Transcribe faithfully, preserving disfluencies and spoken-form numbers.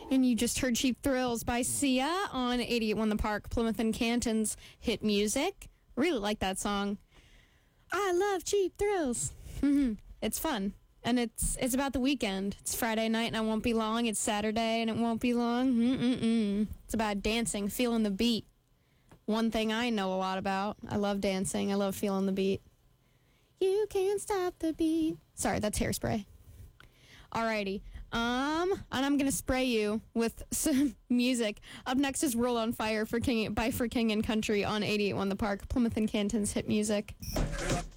And you just heard Cheap Thrills by Sia on eighty-eight point one The Park, Plymouth and Canton's hit music. Really like that song. I love Cheap Thrills. Mm-hmm. It's fun. And it's it's about the weekend. It's Friday night and I won't be long. It's Saturday and it won't be long. Mm-mm-mm. It's about dancing, feeling the beat. One thing I know a lot about. I love dancing. I love feeling the beat. You can't stop the beat. Sorry, that's Hairspray. Alrighty. Um, and I'm gonna spray you with some music. Up next is World on Fire for King by For King and Country on eighty-eight point one The Park, Plymouth and Canton's hit music.